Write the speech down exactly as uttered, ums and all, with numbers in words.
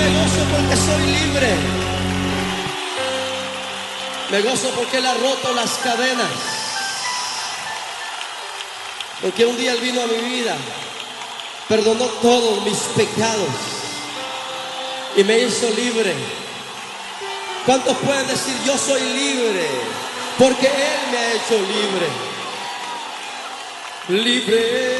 me gozo porque soy libre. Me gozo porque Él ha roto las cadenas. Porque un día Él vino a mi vida, perdonó todos mis pecados y me hizo libre. ¿Cuántos pueden decir yo soy libre? Porque Él me ha hecho libre. Libre.